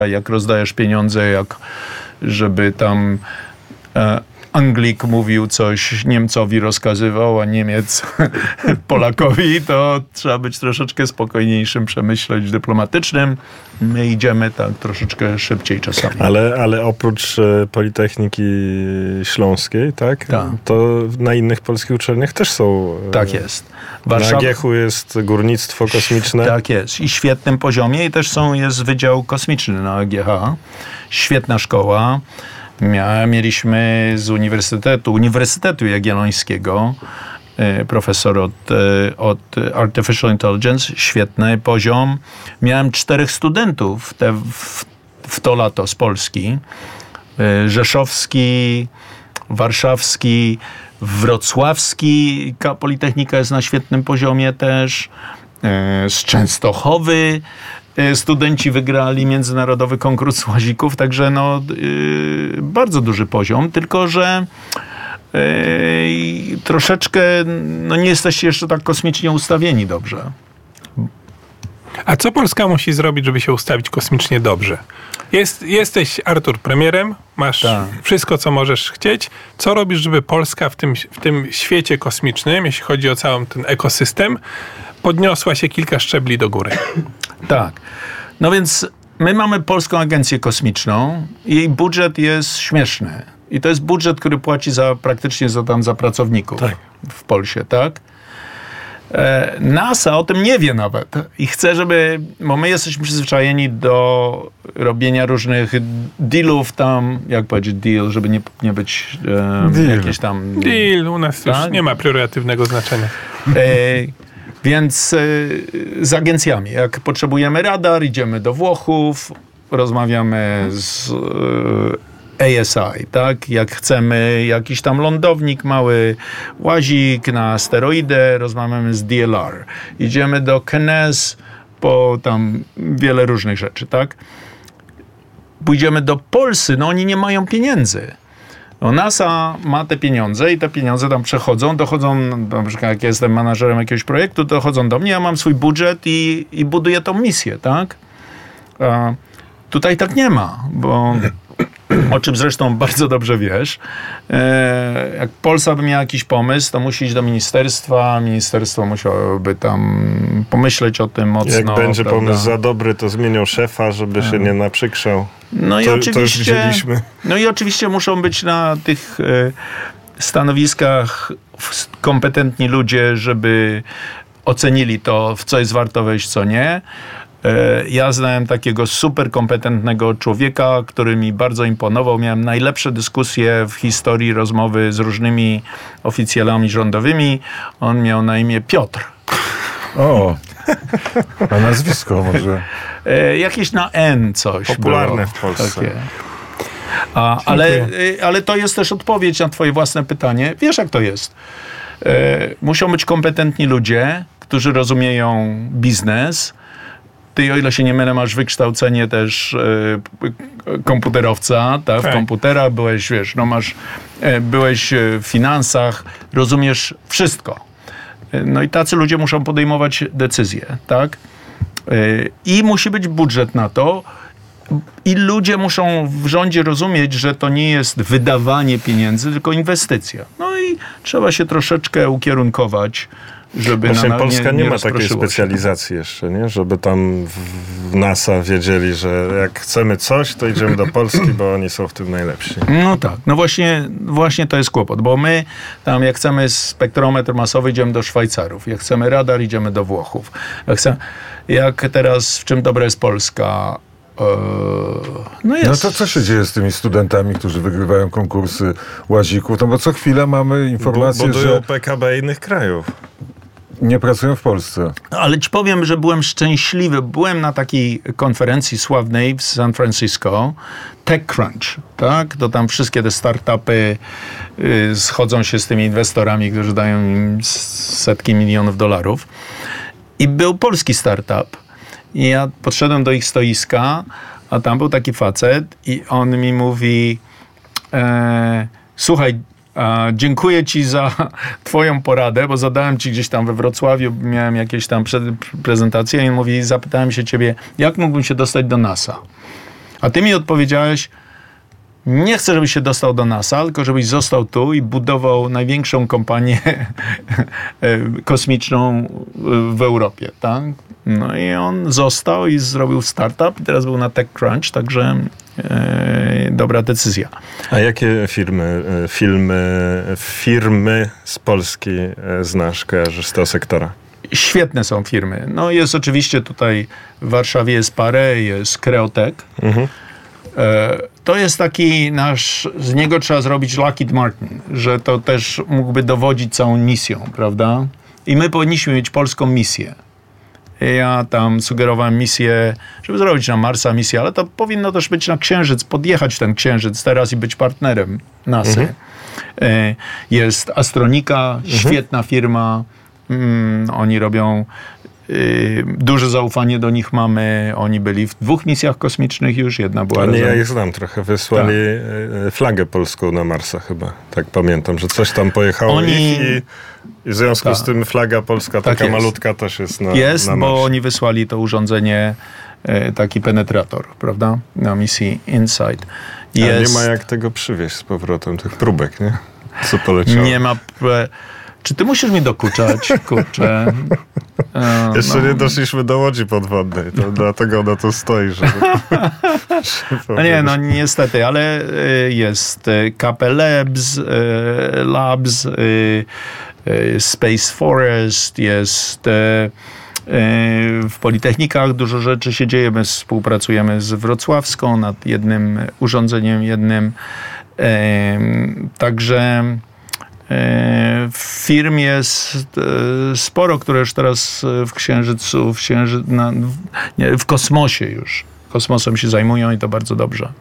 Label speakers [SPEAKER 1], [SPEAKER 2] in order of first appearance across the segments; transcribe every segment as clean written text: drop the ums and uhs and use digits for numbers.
[SPEAKER 1] jak rozdajesz pieniądze, żeby tam Anglik mówił coś, Niemcowi rozkazywał, a Niemiec Polakowi, to trzeba być troszeczkę spokojniejszym, przemyśleć dyplomatycznym. My idziemy tak troszeczkę szybciej czasami.
[SPEAKER 2] Ale oprócz Politechniki Śląskiej, tak? To na innych polskich uczelniach też są...
[SPEAKER 1] Tak jest.
[SPEAKER 2] Na AGH-u jest górnictwo kosmiczne.
[SPEAKER 1] Tak jest. I świetnym poziomie. I też jest Wydział Kosmiczny na AGH. Świetna szkoła. Mieliśmy z Uniwersytetu Jagiellońskiego profesor od Artificial Intelligence, świetny poziom. Miałem 4 studentów w to lato z Polski. Rzeszowski, warszawski, wrocławski. Politechnika jest na świetnym poziomie też. Z Częstochowy studenci wygrali międzynarodowy konkurs łazików, także bardzo duży poziom, tylko że troszeczkę nie jesteście jeszcze tak kosmicznie ustawieni dobrze.
[SPEAKER 3] A co Polska musi zrobić, żeby się ustawić kosmicznie dobrze? Jesteś, Artur, premierem, masz wszystko, co możesz chcieć. Co robisz, żeby Polska w tym świecie kosmicznym, jeśli chodzi o cały ten ekosystem, podniosła się kilka szczebli do góry? Tak. No więc my mamy Polską Agencję Kosmiczną. Jej budżet jest śmieszny. I to jest budżet, który płaci praktycznie za pracowników w Polsce, tak? NASA o tym nie wie nawet i chce, bo my jesteśmy przyzwyczajeni do robienia różnych dealów tam, jak powiedzieć deal, żeby nie być jakieś tam... Deal u nas już nie ma priorytetywnego znaczenia.
[SPEAKER 1] Więc z agencjami, jak potrzebujemy radar, idziemy do Włochów, rozmawiamy z ASI, tak? Jak chcemy jakiś tam lądownik, mały łazik na steroidę, rozmawiamy z DLR. Idziemy do Kenes po tam wiele różnych rzeczy, tak? Pójdziemy do Polsy, oni nie mają pieniędzy. NASA ma te pieniądze i te pieniądze tam dochodzą, na przykład jak jestem menadżerem jakiegoś projektu, dochodzą do mnie, ja mam swój budżet i buduję tą misję, tak? Tutaj tak nie ma, bo o czym zresztą bardzo dobrze wiesz, jak Polska by miała jakiś pomysł, to musi iść do ministerstwo musiałoby tam pomyśleć o tym mocno.
[SPEAKER 2] Jak będzie pomysł za dobry, to zmienią szefa, żeby się nie naprzykrzał.
[SPEAKER 1] I oczywiście muszą być na tych stanowiskach kompetentni ludzie, żeby ocenili to, w co jest warto wejść, co nie. Ja znałem takiego super kompetentnego człowieka, który mi bardzo imponował. Miałem najlepsze dyskusje w historii, rozmowy z różnymi oficjalami rządowymi. On miał na imię Piotr.
[SPEAKER 4] O, a nazwisko może?
[SPEAKER 1] Jakieś na N coś
[SPEAKER 2] popularne
[SPEAKER 1] było.
[SPEAKER 2] W Polsce. Takie.
[SPEAKER 1] Ale to jest też odpowiedź na twoje własne pytanie. Wiesz, jak to jest? Muszą być kompetentni ludzie, którzy rozumieją biznes. Ty, o ile się nie mylę, masz wykształcenie też komputerowca, tak? W komputerach byłeś, byłeś w finansach, rozumiesz wszystko. No i tacy ludzie muszą podejmować decyzje, tak? I musi być budżet na to. I ludzie muszą w rządzie rozumieć, że to nie jest wydawanie pieniędzy, tylko inwestycja. No i trzeba się troszeczkę ukierunkować, żeby
[SPEAKER 2] Polska nie ma takiej specjalizacji jeszcze, nie? Żeby tam w NASA wiedzieli, że jak chcemy coś, to idziemy do Polski, bo oni są w tym najlepsi.
[SPEAKER 1] No tak. No właśnie to jest kłopot, bo my tam jak chcemy spektrometr masowy, idziemy do Szwajcarów. Jak chcemy radar, idziemy do Włochów. Jak teraz, w czym dobra jest Polska?
[SPEAKER 4] No to co się dzieje z tymi studentami, którzy wygrywają konkursy łazików? No bo co chwilę mamy informację, że
[SPEAKER 2] PKB innych krajów.
[SPEAKER 4] Nie pracują w Polsce.
[SPEAKER 1] Ale ci powiem, że byłem szczęśliwy. Byłem na takiej konferencji sławnej w San Francisco, TechCrunch, tak? To tam wszystkie te startupy schodzą się z tymi inwestorami, którzy dają im setki milionów dolarów. I był polski startup. I ja podszedłem do ich stoiska, a tam był taki facet i on mi mówi, słuchaj, dziękuję ci za twoją poradę, bo zadałem ci gdzieś tam we Wrocławiu, miałem jakieś tam prezentacje i on mówi, zapytałem się ciebie, jak mógłbym się dostać do NASA? A ty mi odpowiedziałeś, nie chcę, żebyś się dostał do NASA, tylko żebyś został tu i budował największą kompanię kosmiczną w Europie, tak? No i on został i zrobił startup i teraz był na TechCrunch, także dobra decyzja.
[SPEAKER 2] A jakie firmy z Polski znasz, kojarzysz z tego sektora?
[SPEAKER 1] Świetne są firmy. No jest oczywiście tutaj w Warszawie jest parę, jest Creotech. To jest taki z niego trzeba zrobić Lockheed Martin, że to też mógłby dowodzić całą misją, prawda? I my powinniśmy mieć polską misję. Ja tam sugerowałem misję, żeby zrobić na Marsa misję, ale to powinno też być na Księżyc, podjechać ten Księżyc teraz i być partnerem NASA. Jest Astronika, świetna firma. Oni robią duże zaufanie do nich mamy. Oni byli w 2 misjach kosmicznych już. Jedna była...
[SPEAKER 2] ja ich znam trochę. Wysłali flagę polską na Marsa chyba. Tak pamiętam, że coś tam pojechało i w związku z tym flaga polska taka malutka też jest na Marsie.
[SPEAKER 1] Bo oni wysłali to urządzenie, taki penetrator, prawda? Na misji InSight.
[SPEAKER 2] Nie ma jak tego przywieźć z powrotem, tych próbek, nie? Co poleciało.
[SPEAKER 1] Nie ma... Czy ty musisz mi dokuczać? Kurczę.
[SPEAKER 2] Jeszcze nie doszliśmy do łodzi podwodnej, to dlatego ona tu stoi, żeby...
[SPEAKER 1] No niestety, ale jest KP Labs, Space Forest, jest w Politechnikach dużo rzeczy się dzieje. My współpracujemy z Wrocławską nad jednym urządzeniem, także firm jest sporo, które już teraz w kosmosie już. Kosmosem się zajmują i to bardzo dobrze.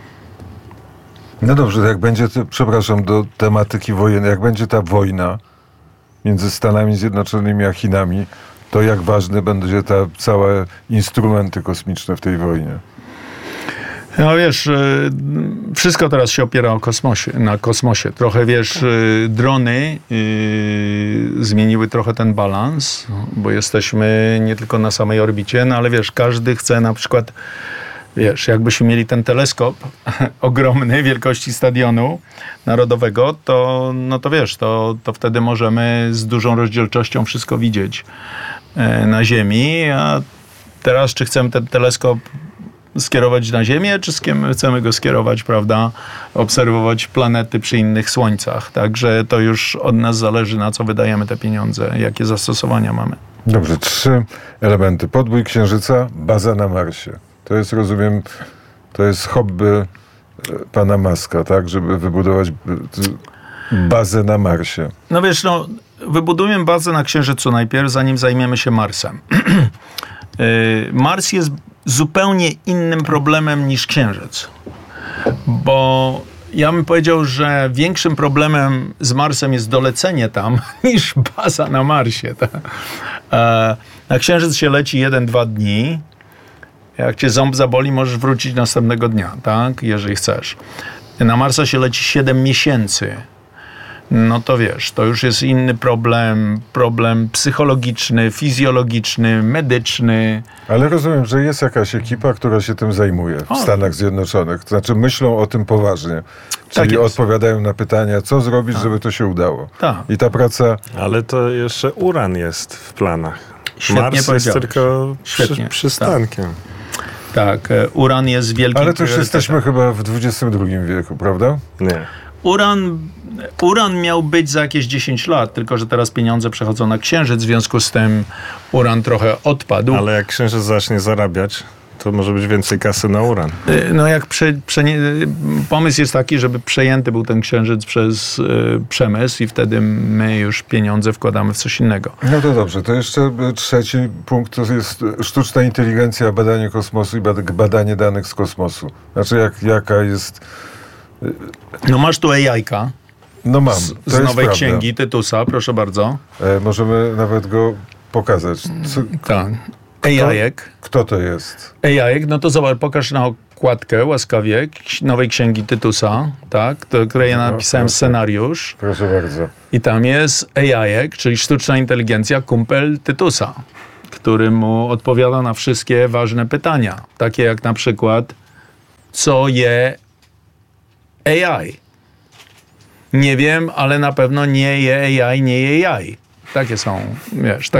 [SPEAKER 4] No dobrze, jak będzie, przepraszam, do tematyki wojennej, jak będzie ta wojna między Stanami Zjednoczonymi a Chinami, to jak ważne będzie te całe instrumenty kosmiczne w tej wojnie?
[SPEAKER 1] No wiesz, wszystko teraz się opiera na kosmosie. Trochę wiesz, drony zmieniły trochę ten balans, bo jesteśmy nie tylko na samej orbicie, no ale wiesz, każdy chce na przykład, wiesz, jakbyśmy mieli ten teleskop ogromny, wielkości stadionu narodowego, to wiesz, to wtedy możemy z dużą rozdzielczością wszystko widzieć na Ziemi, a teraz czy chcemy ten teleskop skierować na Ziemię, czy chcemy go skierować, prawda, obserwować planety przy innych słońcach. Także to już od nas zależy, na co wydajemy te pieniądze, jakie zastosowania mamy.
[SPEAKER 4] Dobrze, 3 elementy. Podbój Księżyca, baza na Marsie. To jest, rozumiem, to jest hobby pana Muska, tak, żeby wybudować bazę na Marsie.
[SPEAKER 1] No wiesz, wybudujemy bazę na Księżycu najpierw, zanim zajmiemy się Marsem. Mars jest zupełnie innym problemem niż Księżyc. Bo ja bym powiedział, że większym problemem z Marsem jest dolecenie tam niż baza na Marsie. Na Księżyc się leci 1-2 dni. Jak cię ząb zaboli, możesz wrócić następnego dnia, tak? Jeżeli chcesz. Na Marsa się leci 7 miesięcy. No to wiesz, to już jest inny problem psychologiczny, fizjologiczny, medyczny.
[SPEAKER 4] Ale rozumiem, że jest jakaś ekipa, która się tym zajmuje w Stanach Zjednoczonych. To znaczy myślą o tym poważnie. Czyli odpowiadają na pytania, co zrobić, żeby to się udało. I ta praca...
[SPEAKER 2] Ale to jeszcze uran jest w planach.
[SPEAKER 1] Świetnie
[SPEAKER 2] Mars jest tylko przystankiem.
[SPEAKER 1] Tak, uran jest wielkim
[SPEAKER 4] Ale to już jesteśmy chyba w XXI wieku, prawda?
[SPEAKER 2] Nie.
[SPEAKER 1] Uran miał być za jakieś 10 lat, tylko że teraz pieniądze przechodzą na Księżyc, w związku z tym uran trochę odpadł.
[SPEAKER 2] Ale jak Księżyc zacznie zarabiać, to może być więcej kasy na uran.
[SPEAKER 1] No jak pomysł jest taki, żeby przejęty był ten Księżyc przez przemysł i wtedy my już pieniądze wkładamy w coś innego.
[SPEAKER 4] No to dobrze, to jeszcze 3 punkt to jest sztuczna inteligencja, badanie kosmosu i badanie danych z kosmosu. Znaczy jaka jest...
[SPEAKER 1] No masz tu AI-ka.
[SPEAKER 4] No mam.
[SPEAKER 1] Z nowej księgi Tytusa, proszę bardzo.
[SPEAKER 4] Możemy nawet go pokazać.
[SPEAKER 1] Tak. AI-ek.
[SPEAKER 4] Kto to jest?
[SPEAKER 1] AI-ek, no to zobacz, pokaż na okładkę łaskawie nowej księgi Tytusa, tak, do której ja napisałem scenariusz.
[SPEAKER 4] Proszę bardzo.
[SPEAKER 1] I tam jest AI-ek, czyli sztuczna inteligencja, kumpel Tytusa, który mu odpowiada na wszystkie ważne pytania. Takie jak na przykład, co je AI. Nie wiem, ale na pewno nie je AI, nie je jaj. Takie są, wiesz,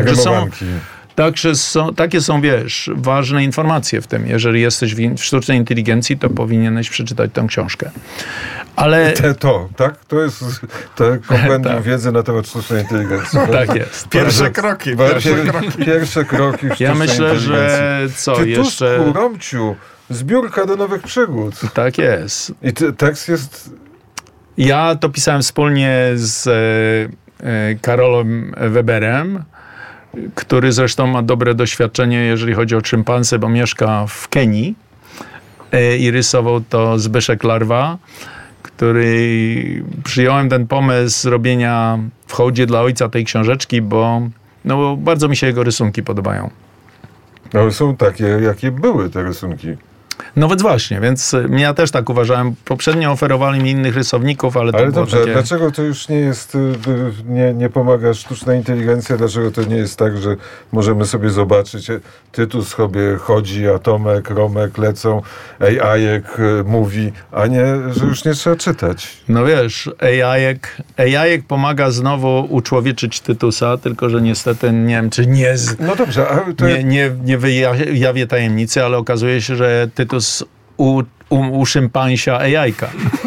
[SPEAKER 1] takie są, wiesz, ważne informacje w tym. Jeżeli jesteś w sztucznej inteligencji, to powinieneś przeczytać tę książkę. Ale...
[SPEAKER 4] Tak? To jest kompendium wiedzy na temat sztucznej inteligencji.
[SPEAKER 1] Tak jest.
[SPEAKER 2] Pierwsze kroki.
[SPEAKER 4] Pierwsze kroki w sztucznej
[SPEAKER 1] Ja myślę,
[SPEAKER 4] inteligencji.
[SPEAKER 1] że jeszcze...
[SPEAKER 4] Romciu, zbiórka do nowych przygód.
[SPEAKER 1] Tak jest.
[SPEAKER 4] I tekst jest...
[SPEAKER 1] Ja to pisałem wspólnie z Karolem Weberem, który zresztą ma dobre doświadczenie, jeżeli chodzi o szympansy, bo mieszka w Kenii i rysował to Zbyszek Larwa, który przyjąłem ten pomysł zrobienia w hołdzie dla ojca tej książeczki, bo bardzo mi się jego rysunki podobają.
[SPEAKER 4] No są takie, jakie były te rysunki.
[SPEAKER 1] No więc właśnie, więc ja też tak uważałem. Poprzednio oferowali mi innych rysowników, ale to było
[SPEAKER 4] dobrze,
[SPEAKER 1] takie...
[SPEAKER 4] dlaczego to już nie jest, nie pomaga sztuczna inteligencja? Dlaczego to nie jest tak, że możemy sobie zobaczyć, tytuł sobie chodzi, a Tomek, Romek lecą, AI-ek mówi, a nie, że już nie trzeba czytać.
[SPEAKER 1] No wiesz, AI-ek pomaga znowu uczłowieczyć Tytusa, tylko że niestety nie wiem, czy nie...
[SPEAKER 4] No dobrze, ale to...
[SPEAKER 1] Nie wyjawię tajemnicy, ale okazuje się, że Tytus u szympansia AI-ka.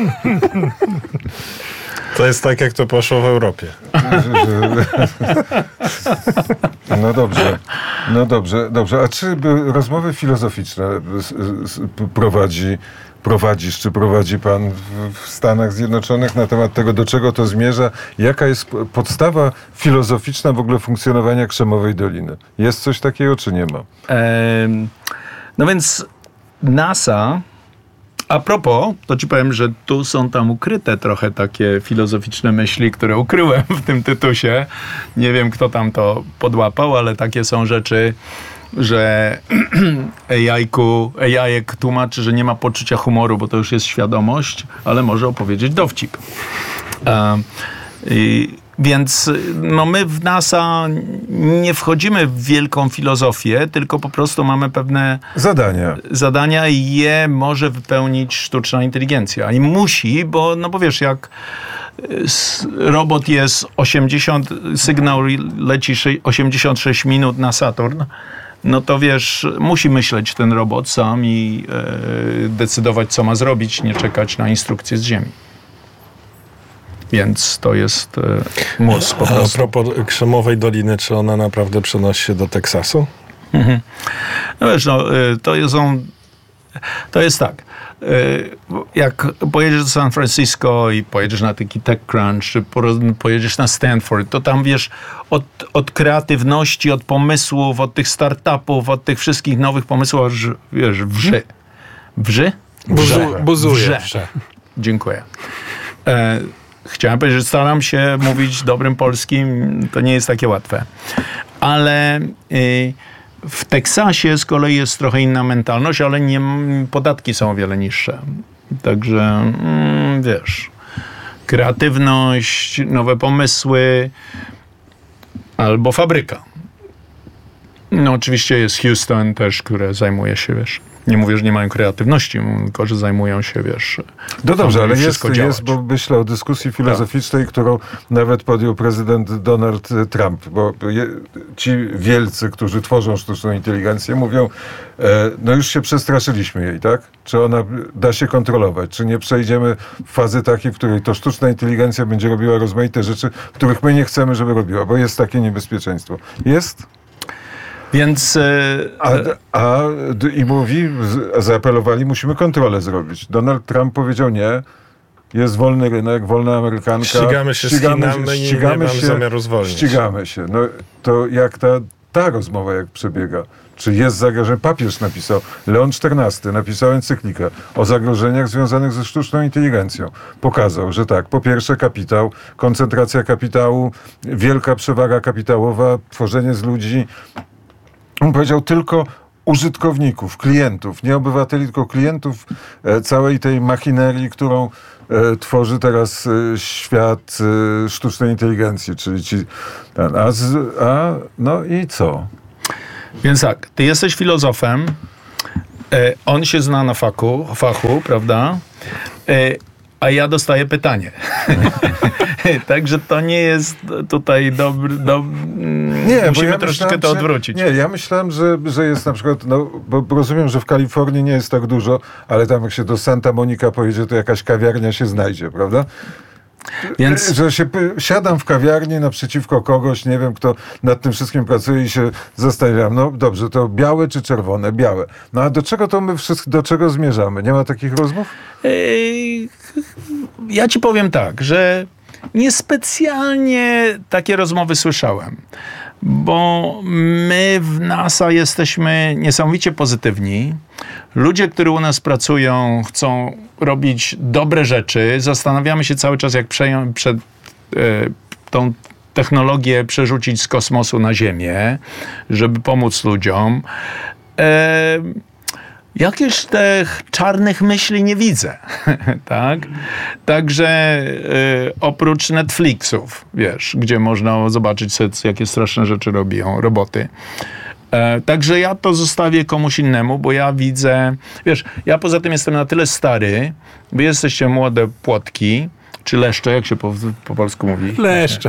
[SPEAKER 2] To jest tak, jak to poszło w Europie.
[SPEAKER 4] No dobrze. A czy rozmowy filozoficzne prowadzi pan w Stanach Zjednoczonych na temat tego, do czego to zmierza? Jaka jest podstawa filozoficzna w ogóle funkcjonowania Krzemowej Doliny? Jest coś takiego, czy nie ma?
[SPEAKER 1] No więc NASA, a propos, to ci powiem, że tu są tam ukryte trochę takie filozoficzne myśli, które ukryłem w tym Tytusie. Nie wiem, kto tam to podłapał, ale takie są rzeczy, że AI-ek tłumaczy, że nie ma poczucia humoru, bo to już jest świadomość, ale może opowiedzieć dowcip. Więc my w NASA nie wchodzimy w wielką filozofię, tylko po prostu mamy pewne zadania i je może wypełnić sztuczna inteligencja. I musi, bo wiesz, jak robot jest sygnał leci 86 minut na Saturn, no to wiesz, musi myśleć ten robot sam i decydować, co ma zrobić, nie czekać na instrukcje z Ziemi. Więc to jest mózg po prostu.
[SPEAKER 2] A propos Krzemowej Doliny, czy ona naprawdę przenosi się do Teksasu?
[SPEAKER 1] No wiesz, to jest tak. Jak pojedziesz do San Francisco i pojedziesz na taki TechCrunch, czy pojedziesz na Stanford, to tam wiesz, od kreatywności, od pomysłów, od tych startupów, od tych wszystkich nowych pomysłów, wiesz, wrzy. Wrzy?
[SPEAKER 3] Buzuje.
[SPEAKER 1] Dziękuję. Chciałem powiedzieć, że staram się mówić dobrym polskim, to nie jest takie łatwe. Ale w Teksasie z kolei jest trochę inna mentalność, ale podatki są o wiele niższe. Także, wiesz, kreatywność, nowe pomysły albo fabryka. No oczywiście jest Houston też, które zajmuje się, wiesz, nie mówię, że nie mają kreatywności, tylko że zajmują się, wiesz...
[SPEAKER 4] No dobrze, ale jest, bo myślę o dyskusji filozoficznej, którą nawet podjął prezydent Donald Trump, bo ci wielcy, którzy tworzą sztuczną inteligencję, mówią, no już się przestraszyliśmy jej, tak? Czy ona da się kontrolować? Czy nie przejdziemy w fazy takiej, w której to sztuczna inteligencja będzie robiła rozmaite rzeczy, których my nie chcemy, żeby robiła, bo jest takie niebezpieczeństwo. Jest?
[SPEAKER 1] Więc...
[SPEAKER 4] I zaapelowali, musimy kontrolę zrobić. Donald Trump powiedział nie, jest wolny rynek, wolna Amerykanka.
[SPEAKER 2] Ścigamy się z Chinami i nie mamy zamiaru zwolnić.
[SPEAKER 4] Ścigamy się. No to jak ta rozmowa jak przebiega? Czy jest zagrożenie? Papież napisał, Leon XIV napisał encyklikę o zagrożeniach związanych ze sztuczną inteligencją. Pokazał, że tak, po pierwsze kapitał, koncentracja kapitału, wielka przewaga kapitałowa, tworzenie z ludzi. On powiedział tylko użytkowników, klientów, nie obywateli, tylko klientów całej tej machinerii, którą tworzy teraz świat sztucznej inteligencji, czyli ci... No i co?
[SPEAKER 1] Więc tak, ty jesteś filozofem, On się zna na fachu, prawda? A ja dostaję pytanie. Także to nie jest tutaj nie, musimy troszeczkę to odwrócić.
[SPEAKER 4] Nie, ja myślałem, że jest na przykład, bo rozumiem, że w Kalifornii nie jest tak dużo, ale tam jak się do Santa Monica pojedzie, to jakaś kawiarnia się znajdzie, prawda? Więc... Że się siadam w kawiarni naprzeciwko kogoś, nie wiem kto nad tym wszystkim pracuje i się zastanawiam, no dobrze, to białe czy czerwone? Białe. No a do czego to my do czego zmierzamy? Nie ma takich rozmów?
[SPEAKER 1] Ja ci powiem tak, że niespecjalnie takie rozmowy słyszałem, bo my w NASA jesteśmy niesamowicie pozytywni. Ludzie, którzy u nas pracują, chcą robić dobre rzeczy. Zastanawiamy się cały czas, jak tą technologię przerzucić z kosmosu na Ziemię, żeby pomóc ludziom. Jakieś tych czarnych myśli nie widzę, tak? Także oprócz Netflixów, wiesz, gdzie można zobaczyć sobie, jakie straszne rzeczy robią roboty. Także ja to zostawię komuś innemu, bo ja widzę, wiesz, ja poza tym jestem na tyle stary, wy jesteście młode płotki, czy leszcze, jak się po polsku mówi?
[SPEAKER 3] Leszcze.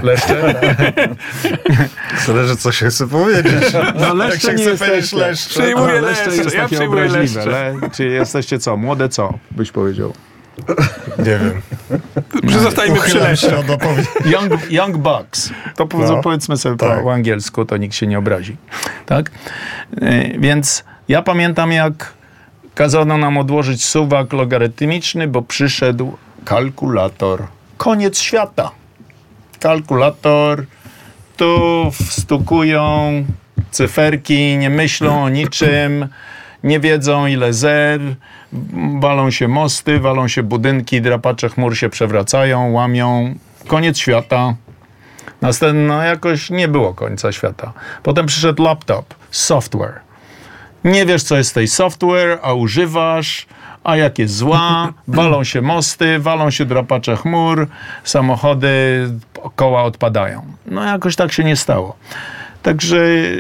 [SPEAKER 2] Zależy, co się chce powiedzieć.
[SPEAKER 1] No leszcze jak się chce powiedzieć leszcze.
[SPEAKER 3] Przyjmuję leszcze.
[SPEAKER 1] Jest
[SPEAKER 3] Ja przyjmuję leszcze.
[SPEAKER 1] Czy jesteście co? Młode co? Byś powiedział.
[SPEAKER 2] Nie wiem.
[SPEAKER 3] Zostajmy przy leszcze.
[SPEAKER 1] Young bucks. To powiedzmy sobie po angielsku, to nikt się nie obrazi. Tak? Więc ja pamiętam, jak kazano nam odłożyć suwak logarytmiczny, bo przyszedł kalkulator. Koniec świata. Kalkulator. Tu wstukują cyferki, nie myślą o niczym, nie wiedzą ile zer, walą się mosty, walą się budynki, drapacze chmur się przewracają, łamią. Koniec świata. Następno jakoś nie było końca świata. Potem przyszedł laptop, software. Nie wiesz, co jest tej software, a używasz, a jak jest zła, walą się mosty, walą się drapacze chmur, samochody, koła odpadają. No jakoś tak się nie stało. Także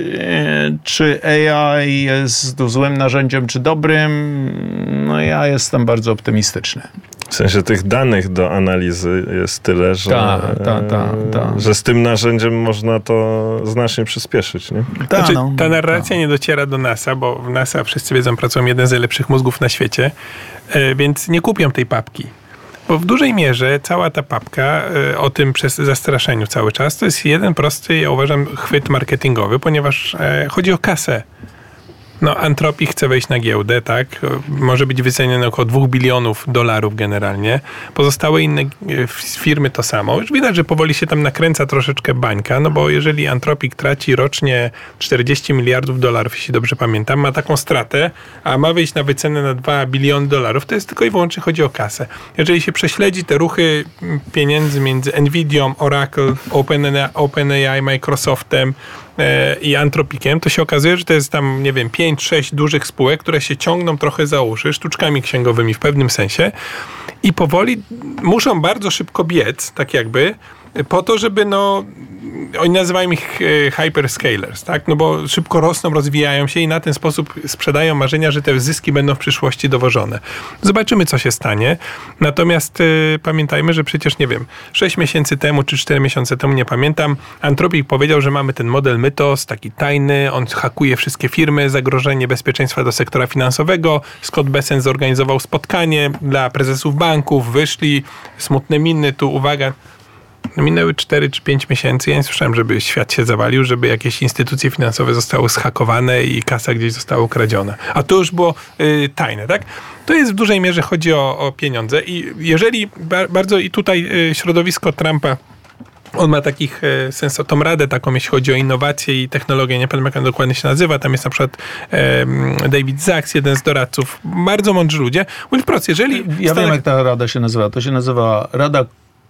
[SPEAKER 1] czy AI jest złym narzędziem, czy dobrym? No ja jestem bardzo optymistyczny.
[SPEAKER 2] W sensie tych danych do analizy jest tyle, że, że z tym narzędziem można to znacznie przyspieszyć, nie?
[SPEAKER 3] Ta narracja nie dociera do NASA, bo w NASA, wszyscy wiedzą, pracują jeden z najlepszych mózgów na świecie, więc nie kupią tej papki. Bo w dużej mierze cała ta papka o tym zastraszeniu cały czas to jest jeden prosty, ja uważam, chwyt marketingowy, ponieważ chodzi o kasę. No, Anthropic chce wejść na giełdę, tak? Może być wyceniony około $2 bilionów generalnie. Pozostałe inne firmy to samo. Już widać, że powoli się tam nakręca troszeczkę bańka, no bo jeżeli Anthropic traci rocznie $40 miliardów, jeśli dobrze pamiętam, ma taką stratę, a ma wyjść na wycenę na $2 biliony, to jest tylko i wyłącznie chodzi o kasę. Jeżeli się prześledzi te ruchy pieniędzy między Nvidią, Oracle, OpenAI, Microsoftem i Anthropiciem, to się okazuje, że to jest tam, nie wiem, 5-6 dużych spółek, które się ciągną trochę za uszy, sztuczkami księgowymi w pewnym sensie i powoli muszą bardzo szybko biec, tak jakby, po to, żeby oni nazywają ich hyperscalers, tak? No bo szybko rosną, rozwijają się i na ten sposób sprzedają marzenia, że te zyski będą w przyszłości dowożone. Zobaczymy, co się stanie. Natomiast pamiętajmy, że przecież, nie wiem, 6 miesięcy temu, czy 4 miesiące temu, nie pamiętam, Anthropic powiedział, że mamy ten model Mythos, taki tajny, on hakuje wszystkie firmy, zagrożenie bezpieczeństwa do sektora finansowego. Scott Bessent zorganizował spotkanie dla prezesów banków, wyszli, smutne miny, tu uwaga, minęły 4 czy 5 miesięcy. Ja nie słyszałem, żeby świat się zawalił, żeby jakieś instytucje finansowe zostały zhakowane i kasa gdzieś została ukradziona. A to już było tajne, tak? To jest w dużej mierze chodzi o pieniądze i jeżeli bardzo i tutaj środowisko Trumpa, on ma takich tą radę taką, jeśli chodzi o innowacje i technologię, nie pamiętam jak on dokładnie się nazywa, tam jest na przykład David Sachs, jeden z doradców, bardzo mądrzy ludzie. Mówi wprost, jeżeli...
[SPEAKER 1] Ja wiem, jak ta rada się nazywa. To się nazywa Rada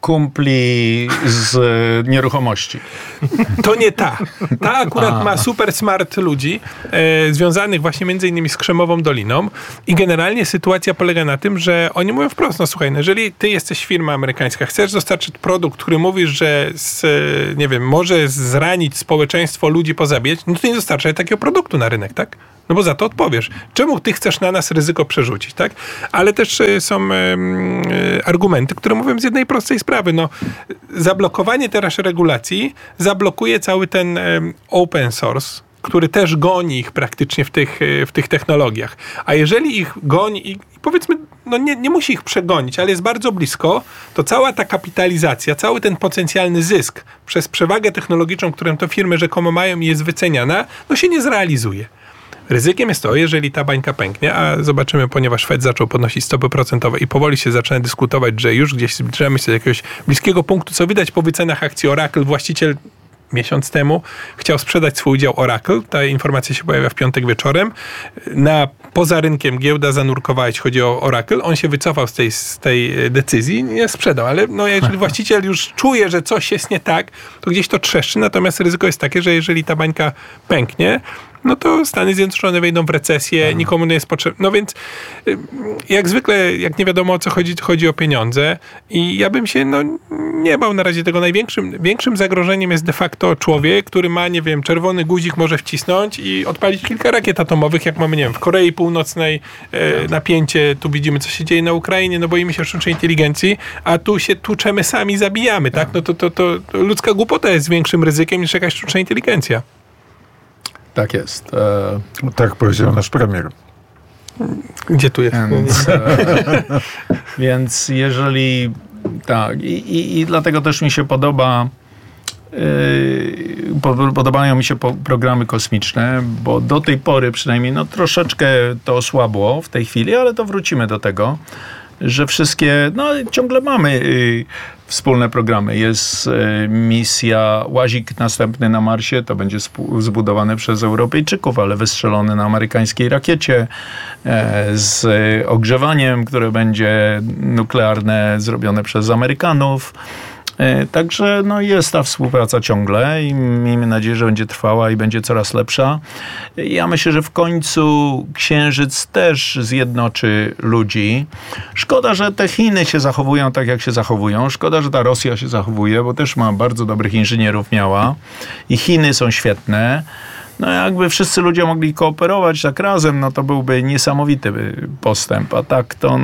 [SPEAKER 1] Kumpli z nieruchomości.
[SPEAKER 3] To nie ta. Ta akurat ma super smart ludzi, związanych właśnie między innymi z Krzemową Doliną i generalnie sytuacja polega na tym, że oni mówią wprost, no słuchaj, no jeżeli ty jesteś firma amerykańska, chcesz dostarczyć produkt, który mówisz, że nie wiem, może zranić społeczeństwo, ludzi pozabijać, no to nie dostarczaj takiego produktu na rynek, tak? No bo za to odpowiesz. Czemu ty chcesz na nas ryzyko przerzucić, tak? Ale też są argumenty, które mówią z jednej prostej sprawy. No, zablokowanie teraz regulacji zablokuje cały ten open source, który też goni ich praktycznie w tych technologiach. A jeżeli ich goni i powiedzmy, no nie musi ich przegonić, ale jest bardzo blisko, to cała ta kapitalizacja, cały ten potencjalny zysk przez przewagę technologiczną, którą to firmy rzekomo mają i jest wyceniana, no się nie zrealizuje. Ryzykiem jest to, jeżeli ta bańka pęknie, a zobaczymy, ponieważ Fed zaczął podnosić stopy procentowe i powoli się zaczyna dyskutować, że już gdzieś zbliżamy się do jakiegoś bliskiego punktu, co widać po wycenach akcji Oracle. Właściciel miesiąc temu chciał sprzedać swój udział Oracle. Ta informacja się pojawia w piątek wieczorem. Poza rynkiem giełda zanurkowała, jeśli chodzi o Oracle. On się wycofał z tej decyzji, nie sprzedał, ale no, jeżeli właściciel już czuje, że coś jest nie tak, to gdzieś to trzeszczy. Natomiast ryzyko jest takie, że jeżeli ta bańka pęknie, no to Stany Zjednoczone wejdą w recesję, nikomu nie jest potrzebne. No więc jak zwykle, jak nie wiadomo o co chodzi o pieniądze i ja bym się nie bał na razie tego. Większym zagrożeniem jest de facto człowiek, który ma, nie wiem, czerwony guzik może wcisnąć i odpalić kilka rakiet atomowych, jak mamy, nie wiem, w Korei Północnej napięcie, tu widzimy, co się dzieje na Ukrainie, no boimy się sztucznej inteligencji, a tu się tłuczemy sami, zabijamy, tak? No to ludzka głupota jest większym ryzykiem niż jakaś sztuczna inteligencja.
[SPEAKER 1] Tak jest.
[SPEAKER 4] Tak powiedział nasz premier.
[SPEAKER 3] Gdzie tu jest?
[SPEAKER 1] Więc jeżeli... Tak. I dlatego też mi się podobają mi się programy kosmiczne, bo do tej pory przynajmniej troszeczkę to osłabło w tej chwili, ale to wrócimy do tego, że wszystkie, ciągle mamy wspólne programy. Jest misja Łazik następny na Marsie, to będzie zbudowany przez Europejczyków, ale wystrzelony na amerykańskiej rakiecie z ogrzewaniem, które będzie nuklearne, zrobione przez Amerykanów. Także jest ta współpraca ciągle i miejmy nadzieję, że będzie trwała i będzie coraz lepsza. Ja myślę, że w końcu Księżyc też zjednoczy ludzi. Szkoda, że te Chiny się zachowują tak, jak się zachowują. Szkoda, że ta Rosja się zachowuje, bo też ma bardzo dobrych inżynierów miała. I Chiny są świetne. Jakby wszyscy ludzie mogli kooperować tak razem, to byłby niesamowity postęp. A tak to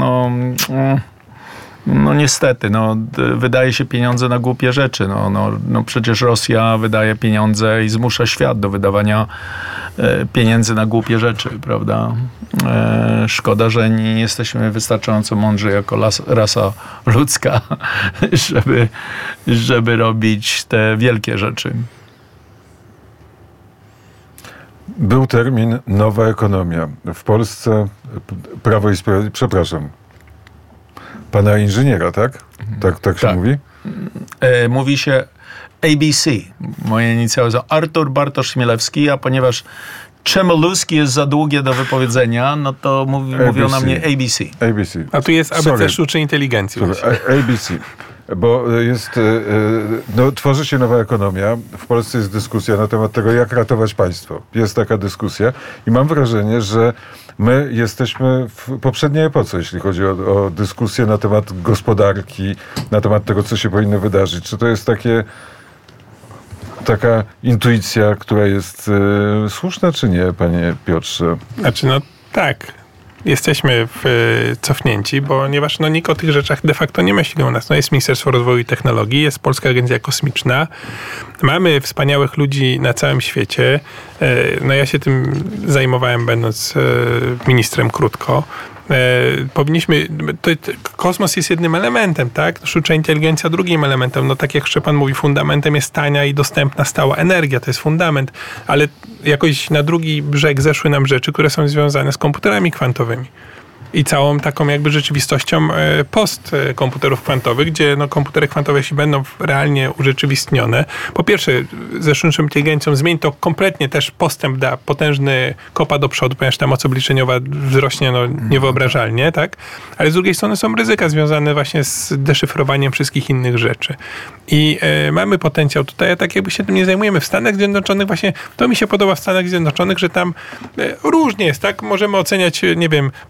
[SPEAKER 1] niestety, wydaje się pieniądze na głupie rzeczy. Przecież Rosja wydaje pieniądze i zmusza świat do wydawania pieniędzy na głupie rzeczy, prawda? Szkoda, że nie jesteśmy wystarczająco mądrzy jako rasa ludzka, żeby robić te wielkie rzeczy.
[SPEAKER 4] Był termin nowa ekonomia. W Polsce Prawo i Sprawiedliwość, przepraszam, pana inżyniera, tak? Tak się mówi?
[SPEAKER 1] Mówi się ABC. Moje inicjały są Artur Bartosz Chmielewski, a ponieważ Czemoluski jest za długie do wypowiedzenia, to mówią na mnie ABC.
[SPEAKER 4] ABC.
[SPEAKER 3] A tu jest ABC sztucznej inteligencji.
[SPEAKER 4] ABC. Bo jest, tworzy się nowa ekonomia. W Polsce jest dyskusja na temat tego, jak ratować państwo. Jest taka dyskusja i mam wrażenie, że my jesteśmy w poprzedniej epoce, jeśli chodzi o dyskusję na temat gospodarki, na temat tego, co się powinno wydarzyć. Czy to jest taka intuicja, która jest słuszna, czy nie, panie Piotrze?
[SPEAKER 3] Znaczy, tak. Jesteśmy cofnięci, ponieważ nikt o tych rzeczach de facto nie myśli u nas. Jest Ministerstwo Rozwoju i Technologii, jest Polska Agencja Kosmiczna. Mamy wspaniałych ludzi na całym świecie. Ja się tym zajmowałem, będąc ministrem krótko. Kosmos jest jednym elementem, tak? Sztuczna inteligencja drugim elementem. Tak jak Szczepan mówi, fundamentem jest tania i dostępna stała energia, to jest fundament, ale jakoś na drugi brzeg zeszły nam rzeczy, które są związane z komputerami kwantowymi. I całą taką jakby rzeczywistością postkomputerów kwantowych, gdzie komputery kwantowe, jeśli będą realnie urzeczywistnione, po pierwsze ze sztuczną inteligencją zmieni to kompletnie też postęp, da potężny kopa do przodu, ponieważ ta moc obliczeniowa wzrośnie niewyobrażalnie, tak? Ale z drugiej strony są ryzyka związane właśnie z deszyfrowaniem wszystkich innych rzeczy. I mamy potencjał tutaj, a tak jakby się tym nie zajmujemy. W Stanach Zjednoczonych właśnie, to mi się podoba w Stanach Zjednoczonych, że tam różnie jest, tak? Możemy oceniać, nie wiem, prezydenta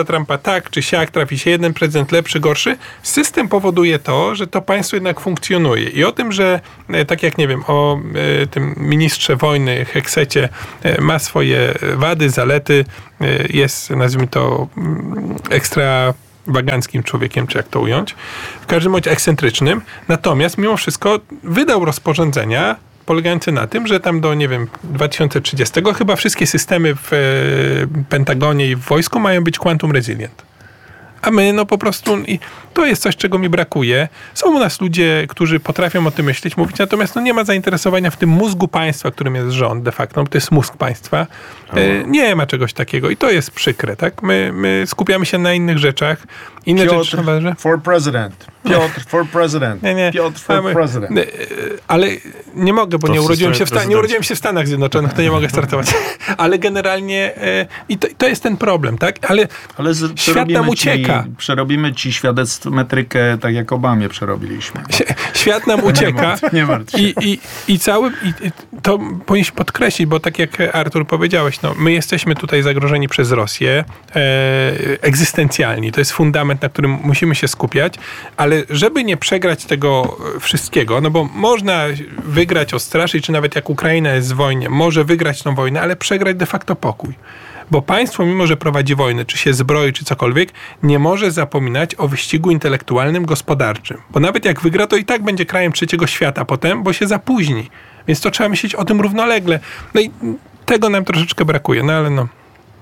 [SPEAKER 3] Trumpa tak czy siak, trafi się jeden prezydent lepszy, gorszy. System powoduje to, że to państwo jednak funkcjonuje. I o tym, że tak jak, nie wiem, o tym ministrze wojny, Heksecie, ma swoje wady, zalety, jest, nazwijmy to, ekstrawaganckim człowiekiem, czy jak to ująć, w każdym bądź ekscentrycznym. Natomiast mimo wszystko wydał rozporządzenia polegające na tym, że tam do, nie wiem, 2030 chyba wszystkie systemy w Pentagonie i w wojsku mają być quantum resilient. A my, no po prostu, i to jest coś, czego mi brakuje. Są u nas ludzie, którzy potrafią o tym myśleć, mówić, natomiast no nie ma zainteresowania w tym mózgu państwa, którym jest rząd de facto, bo to jest mózg państwa. Nie ma czegoś takiego i to jest przykre, tak? My skupiamy się na innych rzeczach. Inne
[SPEAKER 1] Piotr
[SPEAKER 3] rzeczy ważne.
[SPEAKER 1] for president. Piotr for president.
[SPEAKER 3] Nie.
[SPEAKER 1] Piotr for president.
[SPEAKER 3] Ale nie mogę, bo
[SPEAKER 2] To
[SPEAKER 3] nie urodziłem
[SPEAKER 2] systemie
[SPEAKER 3] się w Stanach Zjednoczonych, to nie mogę startować. Ale generalnie i to jest ten problem, tak? Ale świat nam ucieka.
[SPEAKER 1] Przerobimy ci świadectwometrykę tak jak Obamie przerobiliśmy.
[SPEAKER 3] Świat nam ucieka.
[SPEAKER 1] Nie martw się.
[SPEAKER 3] I to powinniśmy podkreślić, bo tak jak Artur powiedziałeś, no, my jesteśmy tutaj zagrożeni przez Rosję egzystencjalni. To jest fundament, na którym musimy się skupiać, ale żeby nie przegrać tego wszystkiego, no bo można wygrać, odstraszyć, czy nawet jak Ukraina jest w wojnie, może wygrać tą wojnę, ale przegrać de facto pokój. Bo państwo, mimo że prowadzi wojnę, czy się zbroi, czy cokolwiek, nie może zapominać o wyścigu intelektualnym, gospodarczym. Bo nawet jak wygra, to i tak będzie krajem trzeciego świata potem, bo się zapóźni. Więc to trzeba myśleć o tym równolegle. No i tego nam troszeczkę brakuje, no ale no.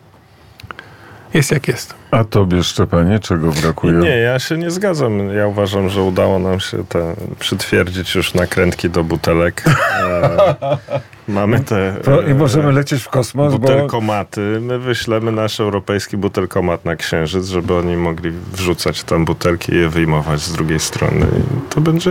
[SPEAKER 3] Jest jak jest.
[SPEAKER 4] A tobie, Szczepanie, czego brakuje?
[SPEAKER 2] Nie, ja się nie zgadzam. Ja uważam, że udało nam się przytwierdzić już nakrętki do butelek. Mamy te
[SPEAKER 4] I możemy lecieć w kosmos,
[SPEAKER 2] butelkomaty. My wyślemy nasz europejski butelkomat na Księżyc, żeby oni mogli wrzucać tam butelki i je wyjmować z drugiej strony. I to będzie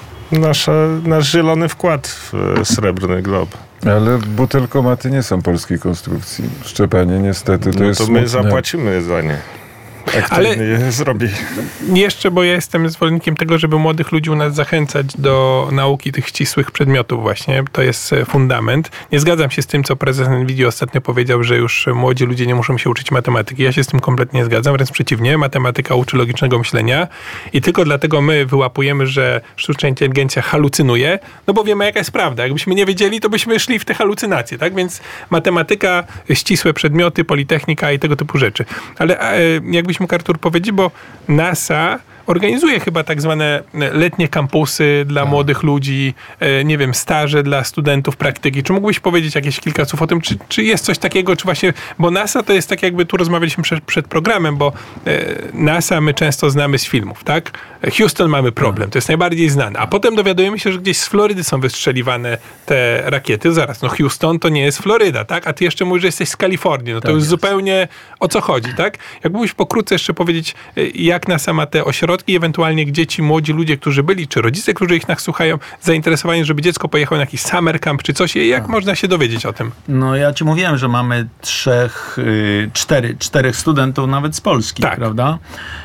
[SPEAKER 2] nasz zielony wkład w srebrny glob.
[SPEAKER 4] Ale butelkomaty nie są polskiej konstrukcji. Szczepanie, niestety, to jest
[SPEAKER 2] to
[SPEAKER 4] smutne.
[SPEAKER 2] my zapłacimy za nie. Jak to nie zrobi.
[SPEAKER 3] Jeszcze, bo ja jestem zwolennikiem tego, żeby młodych ludzi u nas zachęcać do nauki tych ścisłych przedmiotów właśnie. To jest fundament. Nie zgadzam się z tym, co prezes NVIDIA ostatnio powiedział, że już młodzi ludzie nie muszą się uczyć matematyki. Ja się z tym kompletnie nie zgadzam. Wręcz przeciwnie. Matematyka uczy logicznego myślenia i tylko dlatego my wyłapujemy, że sztuczna inteligencja halucynuje, no bo wiemy, jaka jest prawda. Jakbyśmy nie wiedzieli, to byśmy szli w te halucynacje, tak? Więc matematyka, ścisłe przedmioty, politechnika i tego typu rzeczy. Ale jakbyś mógł, Artur, powiedzieć, bo NASA organizuje chyba tak zwane letnie kampusy dla młodych ludzi, nie wiem, staże dla studentów, praktyki. Czy mógłbyś powiedzieć jakieś kilka słów o tym, czy jest coś takiego, czy właśnie, bo NASA to jest tak jakby, tu rozmawialiśmy przed programem, bo NASA my często znamy z filmów, tak? Houston mamy problem, to jest najbardziej znane. A potem dowiadujemy się, że gdzieś z Florydy są wystrzeliwane te rakiety. Zaraz, no Houston to nie jest Floryda, tak? A ty jeszcze mówisz, że jesteś z Kalifornii. No to już zupełnie o co chodzi, tak? Jak mógłbyś pokrótce jeszcze powiedzieć, jak NASA ma te ośrodki i ewentualnie gdzie ci młodzi ludzie, którzy byli, czy rodzice, którzy ich nas słuchają, zainteresowani, żeby dziecko pojechało na jakiś summer camp, czy coś. Jak można się dowiedzieć o tym?
[SPEAKER 1] No ja ci mówiłem, że mamy czterech studentów nawet z Polski,
[SPEAKER 3] tak,
[SPEAKER 1] prawda?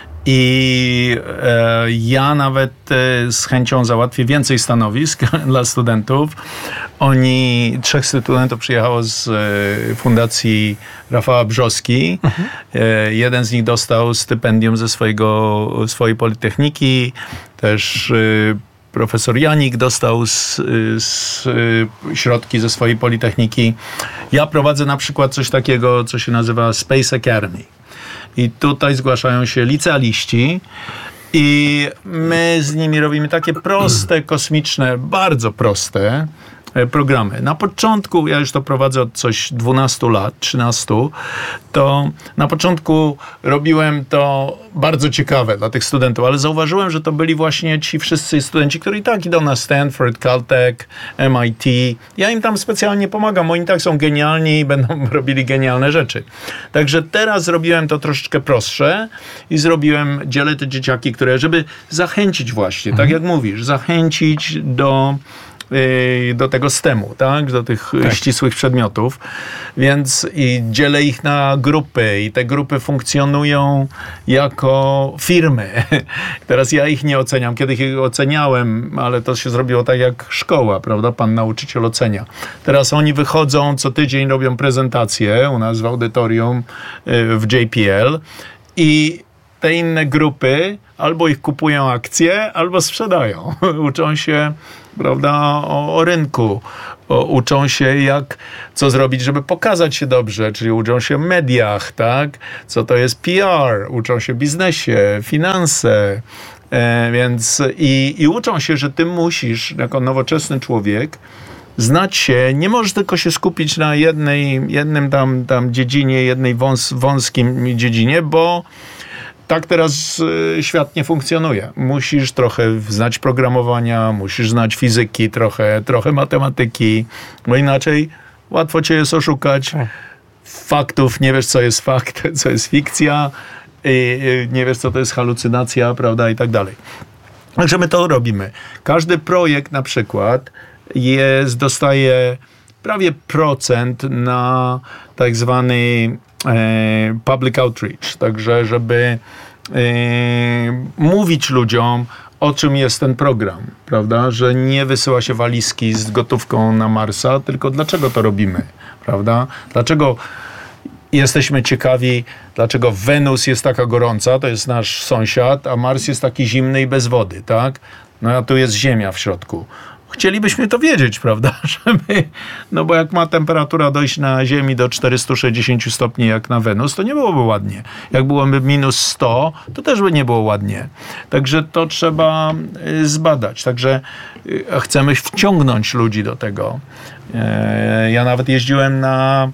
[SPEAKER 1] I ja nawet z chęcią załatwię więcej stanowisk dla studentów. 3 studentów przyjechało z Fundacji Rafała Brzoski. Jeden z nich dostał stypendium ze swojej politechniki. Też profesor Janik dostał środki ze swojej politechniki. Ja prowadzę na przykład coś takiego, co się nazywa Space Academy. I tutaj zgłaszają się licealiści i my z nimi robimy takie proste, kosmiczne, bardzo proste programy. Na początku, ja już to prowadzę od coś 12 lat, 13, to na początku robiłem to bardzo ciekawe dla tych studentów, ale zauważyłem, że to byli właśnie ci wszyscy studenci, którzy i tak idą na Stanford, Caltech, MIT. Ja im tam specjalnie pomagam, oni tak są genialni i będą robili genialne rzeczy. Także teraz zrobiłem to troszeczkę prostsze i dzielę te dzieciaki, żeby zachęcić właśnie, tak jak mówisz, zachęcić do tego STEM-u, tak? Do tych ścisłych przedmiotów. Więc i dzielę ich na grupy i te grupy funkcjonują jako firmy. Teraz ja ich nie oceniam. Kiedyś ich oceniałem, ale to się zrobiło tak jak szkoła, prawda? Pan nauczyciel ocenia. Teraz oni wychodzą, co tydzień robią prezentację u nas w audytorium w JPL I te inne grupy albo ich kupują akcje, albo sprzedają. Uczą się, prawda, o rynku. Uczą się, co zrobić, żeby pokazać się dobrze, czyli uczą się w mediach, tak? Co to jest PR, uczą się w biznesie, finanse, więc i uczą się, że ty musisz, jako nowoczesny człowiek, znać się, nie możesz tylko się skupić na jednym tam dziedzinie, jednej wąskim dziedzinie, bo tak teraz świat nie funkcjonuje. Musisz trochę znać programowania, musisz znać fizyki, trochę matematyki, bo inaczej łatwo cię jest oszukać. Faktów, nie wiesz, co jest fakt, co jest fikcja, nie wiesz, co to jest halucynacja, prawda, i tak dalej. Także my to robimy. Każdy projekt na przykład dostaje prawie procent na tak zwany public outreach, także żeby mówić ludziom, o czym jest ten program, prawda, że nie wysyła się walizki z gotówką na Marsa, tylko dlaczego to robimy, prawda, dlaczego jesteśmy ciekawi, dlaczego Wenus jest taka gorąca, to jest nasz sąsiad, a Mars jest taki zimny i bez wody, tak, no a tu jest Ziemia w środku. Chcielibyśmy to wiedzieć, prawda? No bo jak ma temperatura dojść na Ziemi do 460 stopni jak na Wenus, to nie byłoby ładnie. Jak byłoby minus 100, to też by nie było ładnie. Także to trzeba zbadać. Także chcemy wciągnąć ludzi do tego. Ja nawet jeździłem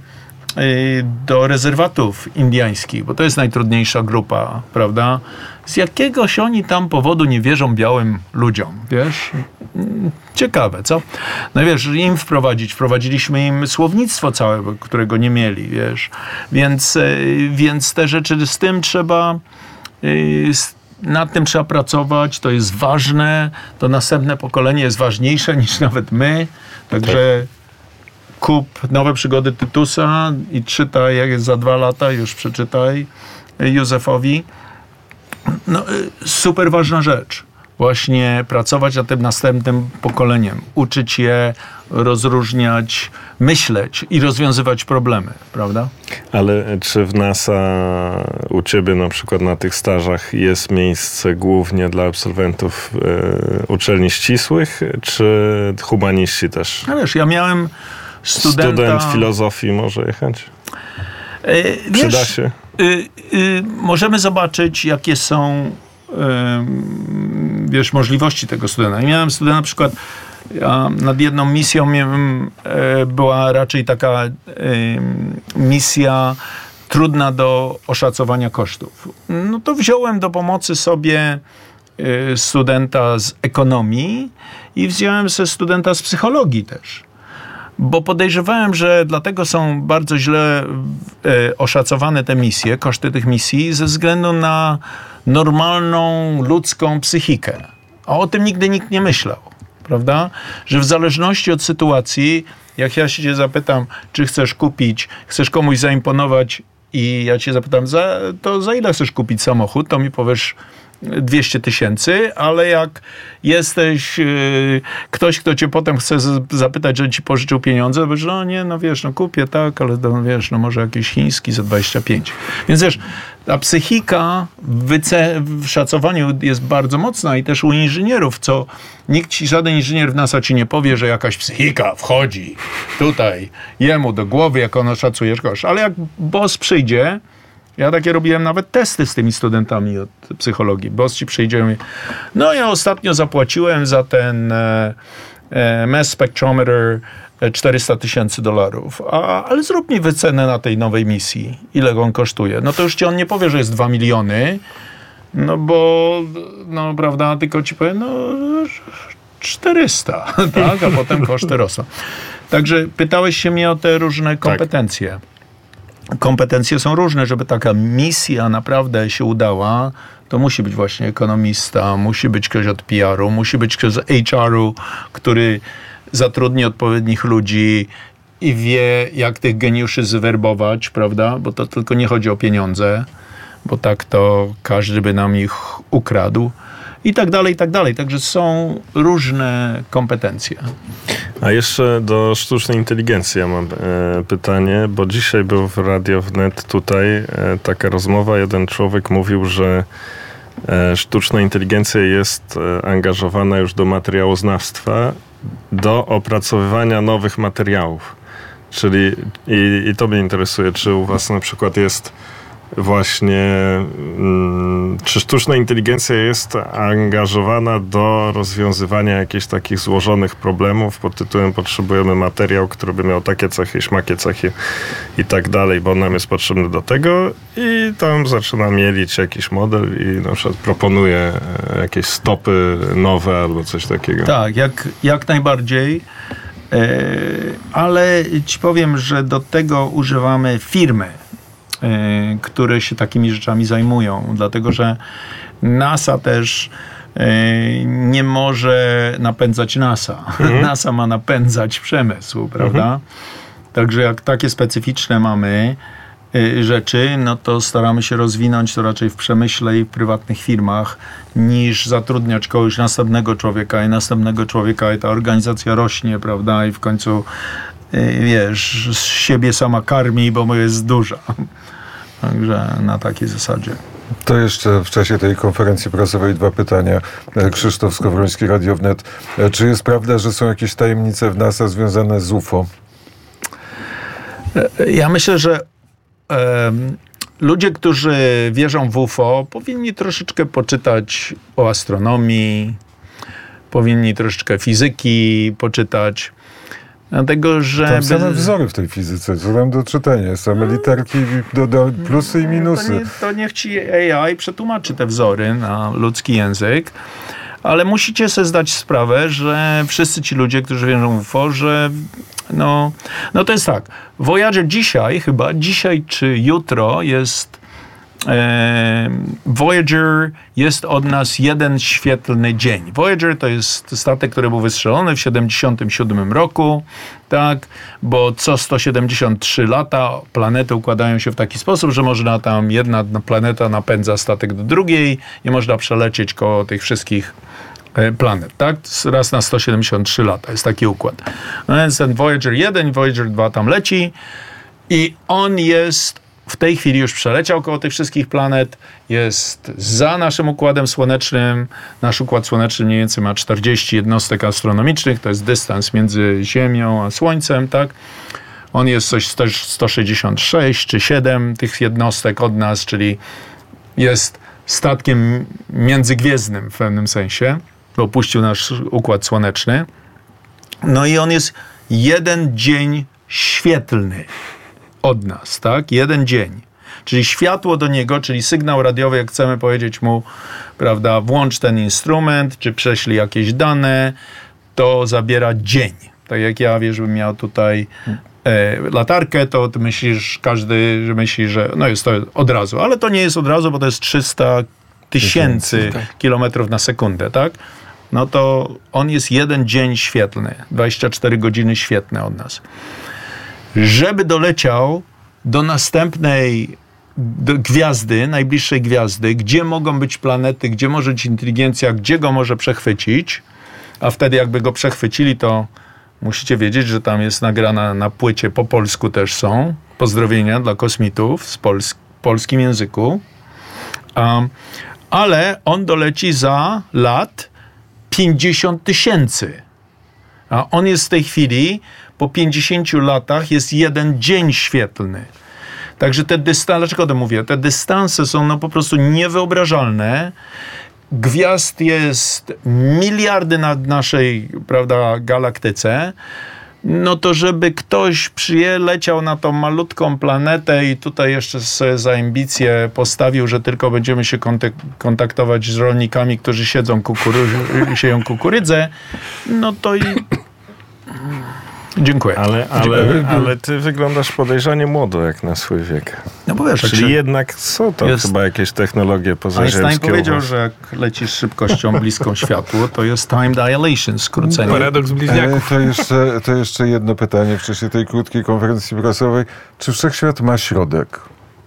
[SPEAKER 1] do rezerwatów indiańskich, bo to jest najtrudniejsza grupa, prawda? Z jakiegoś oni tam powodu nie wierzą białym ludziom, wiesz? Ciekawe, co? No wiesz, im wprowadziliśmy im słownictwo całe, którego nie mieli, wiesz? Więc te rzeczy z tym trzeba, nad tym trzeba pracować, to jest ważne, to następne pokolenie jest ważniejsze niż nawet my, także kup Nowe przygody Tytusa i czytaj, jak jest za 2 lata, już przeczytaj Józefowi. No, super ważna rzecz. Właśnie pracować nad tym następnym pokoleniem. Uczyć je rozróżniać, myśleć i rozwiązywać problemy, prawda?
[SPEAKER 2] Ale czy w NASA u ciebie na przykład na tych stażach jest miejsce głównie dla absolwentów uczelni ścisłych, czy humaniści też?
[SPEAKER 1] No wiesz, ja miałem
[SPEAKER 2] Student filozofii może jechać? Przyda się?
[SPEAKER 1] Możemy zobaczyć, jakie są możliwości tego studenta. Miałem studenta na przykład, nad jedną misją była raczej taka misja trudna do oszacowania kosztów. No to wziąłem do pomocy sobie studenta z ekonomii i wziąłem sobie studenta z psychologii też. Bo podejrzewałem, że dlatego są bardzo źle oszacowane te misje, koszty tych misji, ze względu na normalną ludzką psychikę. A o tym nigdy nikt nie myślał, prawda? Że w zależności od sytuacji, jak ja się zapytam, czy chcesz komuś zaimponować i ja cię zapytam, za ile chcesz kupić samochód, to mi powiesz 200 000, ale jak jesteś ktoś, kto cię potem chce zapytać, że ci pożyczył pieniądze, to wiesz, kupię, tak, ale może jakiś chiński za 25. Więc wiesz, ta psychika w szacowaniu jest bardzo mocna i też u inżynierów, żaden inżynier w NASA ci nie powie, że jakaś psychika wchodzi tutaj jemu do głowy, jak on oszacujesz koszt. Ale jak boss przyjdzie, ja takie robiłem nawet testy z tymi studentami od psychologii. Boss ci przyjdzie i mówi, ja ostatnio zapłaciłem za ten mass spectrometer $400,000, ale zrób mi wycenę na tej nowej misji. Ile on kosztuje? No to już ci on nie powie, że jest 2 miliony, prawda, tylko ci powie, 400, tak? A potem koszty rosną. Także pytałeś się mnie o te różne kompetencje. Tak. Kompetencje są różne, żeby taka misja naprawdę się udała, to musi być właśnie ekonomista, musi być ktoś od PR-u, musi być ktoś z HR-u, który zatrudni odpowiednich ludzi i wie, jak tych geniuszy zwerbować, prawda? Bo to tylko nie chodzi o pieniądze, bo tak to każdy by nam ich ukradł. I tak dalej, i tak dalej. Także są różne kompetencje.
[SPEAKER 2] A jeszcze do sztucznej inteligencji ja mam pytanie, bo dzisiaj był w Radio Wnet tutaj taka rozmowa. Jeden człowiek mówił, że sztuczna inteligencja jest angażowana już do materiałoznawstwa, do opracowywania nowych materiałów. Czyli i to mnie interesuje, czy u was na przykład jest właśnie, czy sztuczna inteligencja jest angażowana do rozwiązywania jakichś takich złożonych problemów pod tytułem potrzebujemy materiał, który by miał takie cechy, śmakie cechy i tak dalej, bo nam jest potrzebny do tego i tam zaczyna mielić jakiś model i na przykład proponuje jakieś stopy nowe albo coś takiego.
[SPEAKER 1] Tak, jak najbardziej. Ale ci powiem, że do tego używamy firmy, które się takimi rzeczami zajmują, dlatego że NASA też nie może napędzać NASA. NASA ma napędzać przemysł, prawda? Także jak takie specyficzne mamy rzeczy, no to staramy się rozwinąć to raczej w przemyśle i w prywatnych firmach, niż zatrudniać kogoś następnego człowieka i ta organizacja rośnie, prawda? I w końcu wiesz, z siebie sama karmi, bo jest duża. Także na takiej zasadzie.
[SPEAKER 4] To jeszcze w czasie tej konferencji prasowej 2 pytania. Krzysztof Skowroński, Radio Wnet. Czy jest prawda, że są jakieś tajemnice w NASA związane z UFO?
[SPEAKER 1] Ja myślę, że ludzie, którzy wierzą w UFO, powinni troszeczkę poczytać o astronomii, powinni troszeczkę fizyki poczytać. Dlatego, że...
[SPEAKER 4] Tam same wzory w tej fizyce, co tam do czytania, same literki, do plusy i minusy.
[SPEAKER 1] To niech ci AI przetłumaczy te wzory na ludzki język, ale musicie sobie zdać sprawę, że wszyscy ci ludzie, którzy wierzą w UFO, że no to jest tak, Voyager dzisiaj czy jutro jest Voyager jest od nas jeden świetlny dzień. Voyager to jest statek, który był wystrzelony w 1977 roku, tak, bo co 173 lata planety układają się w taki sposób, że można tam jedna planeta napędza statek do drugiej i można przelecieć koło tych wszystkich planet, tak? Raz na 173 lata jest taki układ. No więc ten Voyager 1 i Voyager 2 tam leci i on jest w tej chwili już przeleciał koło tych wszystkich planet, jest za naszym Układem Słonecznym. Nasz Układ Słoneczny mniej więcej ma 40 jednostek astronomicznych, to jest dystans między Ziemią a Słońcem, tak? On jest coś 166 czy 7 tych jednostek od nas, czyli jest statkiem międzygwiezdnym w pewnym sensie, bo opuścił nasz Układ Słoneczny. No i on jest jeden dzień świetlny od nas, tak? Jeden dzień. Czyli światło do niego, czyli sygnał radiowy, jak chcemy powiedzieć mu, prawda, włącz ten instrument, czy prześlij jakieś dane, to zabiera dzień. Tak jak ja, wiesz, bym miał tutaj latarkę, to ty myślisz, każdy myśli, że no jest to od razu, ale to nie jest od razu, bo to jest 300 000 kilometrów na sekundę, tak? No to on jest jeden dzień świetlny, 24 godziny świetne od nas. Żeby doleciał do następnej gwiazdy, najbliższej gwiazdy, gdzie mogą być planety, gdzie może być inteligencja, gdzie go może przechwycić, a wtedy jakby go przechwycili, to musicie wiedzieć, że tam jest nagrana na płycie, po polsku też są pozdrowienia dla kosmitów w polskim języku, ale on doleci za lat 50 000. A on jest w tej chwili, po 50 latach, jest jeden dzień świetlny. Także te dystanse, dlaczego to mówię? Te dystanse są no po prostu niewyobrażalne. Gwiazd jest miliardy nad naszej, prawda, galaktyce. No to żeby ktoś leciał na tą malutką planetę i tutaj jeszcze sobie za ambicję postawił, że tylko będziemy się kontaktować z rolnikami, którzy sieją kukurydzę, no to i... Dziękuję.
[SPEAKER 2] Ale ty wyglądasz podejrzanie młodo jak na swój wiek.
[SPEAKER 1] No bo wiesz,
[SPEAKER 2] czyli jednak są to chyba jakieś technologie pozaziemskie.
[SPEAKER 1] Einstein powiedział, że jak lecisz szybkością bliską światłu, to jest time dilation, skrócenie.
[SPEAKER 3] Paradoks bliźniaków.
[SPEAKER 4] To jeszcze jedno pytanie w czasie tej krótkiej konferencji prasowej. Czy Wszechświat ma środek?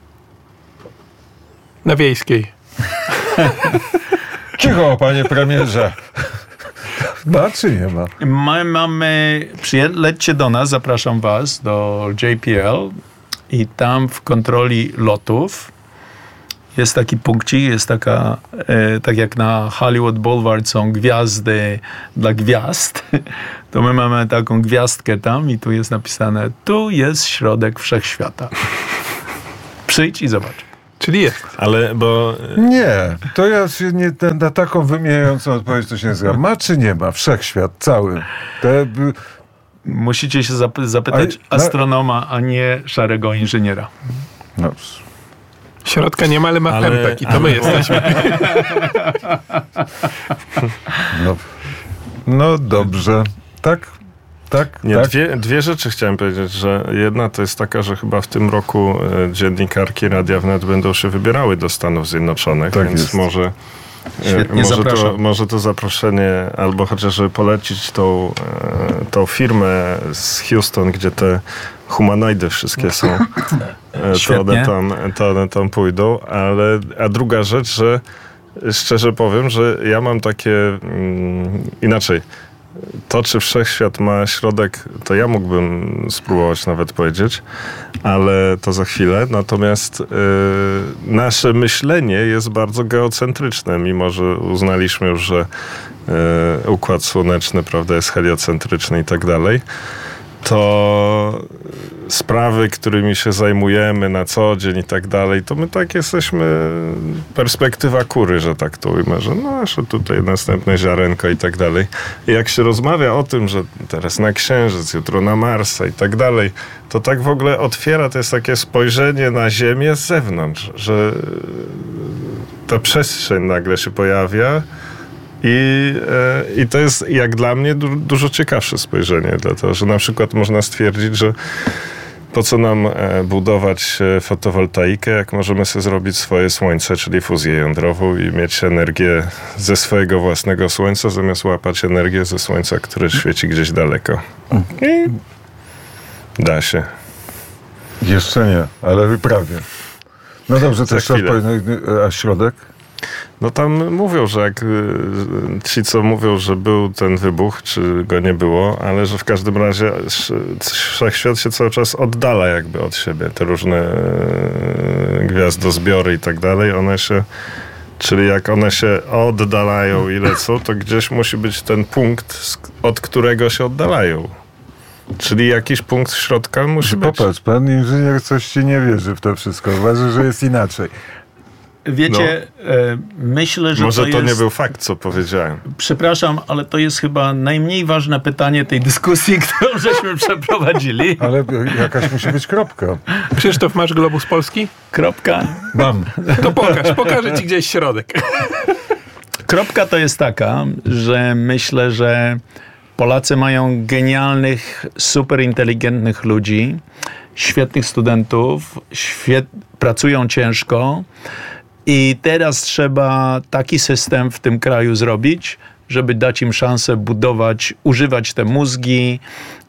[SPEAKER 3] Na Wiejskiej.
[SPEAKER 4] Cicho, panie premierze. Ma czy nie ma?
[SPEAKER 1] My mamy, lećcie do nas, zapraszam was do JPL i tam w kontroli lotów jest taki punkcik, jest taka, tak jak na Hollywood Boulevard są gwiazdy dla gwiazd, to my mamy taką gwiazdkę tam i tu jest napisane, tu jest środek wszechświata. Przyjdź i zobacz.
[SPEAKER 3] Czyli jest.
[SPEAKER 2] Ale bo...
[SPEAKER 4] Nie, to ja się nie, na taką wymijającą odpowiedź to się nie zgadzam. Ma czy nie ma? Wszechświat cały.
[SPEAKER 1] Musicie się zapytać astronoma, a nie szarego inżyniera.
[SPEAKER 4] No.
[SPEAKER 3] Środka nie ma, ale ma pępek i to my jesteśmy.
[SPEAKER 4] No dobrze. Tak?
[SPEAKER 2] Nie,
[SPEAKER 4] tak?
[SPEAKER 2] dwie rzeczy chciałem powiedzieć, że jedna to jest taka, że chyba w tym roku dziennikarki Radia Wnet będą się wybierały do Stanów Zjednoczonych,
[SPEAKER 4] tak
[SPEAKER 2] więc
[SPEAKER 4] jest.
[SPEAKER 2] może to zaproszenie, albo chociaż polecić tą firmę z Houston, gdzie te humanoidy wszystkie są, to one tam pójdą, a druga rzecz, że szczerze powiem, że ja mam takie inaczej. To, czy wszechświat ma środek, to ja mógłbym spróbować nawet powiedzieć, ale to za chwilę. Natomiast nasze myślenie jest bardzo geocentryczne, mimo że uznaliśmy już, że Układ Słoneczny, prawda, jest heliocentryczny i tak dalej. To sprawy, którymi się zajmujemy na co dzień i tak dalej, to my tak jesteśmy perspektywa kury, że tak to ujmę, że że tutaj następne ziarenko i tak dalej. I jak się rozmawia o tym, że teraz na Księżyc, jutro na Marsa i tak dalej, to tak w ogóle otwiera, to jest takie spojrzenie na Ziemię z zewnątrz, że ta przestrzeń nagle się pojawia. I to jest jak dla mnie dużo ciekawsze spojrzenie, dlatego że na przykład można stwierdzić, że po co nam budować fotowoltaikę, jak możemy sobie zrobić swoje słońce, czyli fuzję jądrową i mieć energię ze swojego własnego słońca, zamiast łapać energię ze słońca, które świeci gdzieś daleko. I da się.
[SPEAKER 4] Jeszcze nie, ale prawie. No dobrze, to jeszcze odpowiedź. A środek?
[SPEAKER 2] No tam mówią, że jak ci, co mówią, że był ten wybuch, czy go nie było, ale że w każdym razie wszechświat się cały czas oddala jakby od siebie. Te różne gwiazdozbiory i tak dalej, czyli jak one się oddalają i lecą, to gdzieś musi być ten punkt, od którego się oddalają. Czyli jakiś punkt środka musi być.
[SPEAKER 4] Popatrz, pan inżynier coś ci nie wierzy w to wszystko. Uważa, że jest inaczej.
[SPEAKER 1] Wiecie, myślę, że
[SPEAKER 2] może
[SPEAKER 1] to jest...
[SPEAKER 2] nie był fakt, co powiedziałem.
[SPEAKER 1] Przepraszam, ale to jest chyba najmniej ważne pytanie tej dyskusji, którą żeśmy przeprowadzili.
[SPEAKER 4] Ale jakaś musi być kropka.
[SPEAKER 3] Krzysztof, masz globus Polski?
[SPEAKER 1] Kropka?
[SPEAKER 4] Mam.
[SPEAKER 3] To pokażę ci gdzieś środek.
[SPEAKER 1] Kropka to jest taka, że myślę, że Polacy mają genialnych, super inteligentnych ludzi, świetnych studentów, pracują ciężko i teraz trzeba taki system w tym kraju zrobić, żeby dać im szansę budować, używać te mózgi,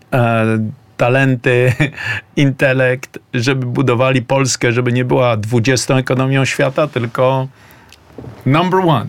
[SPEAKER 1] talenty, intelekt, żeby budowali Polskę, żeby nie była 20. ekonomią świata, tylko number one.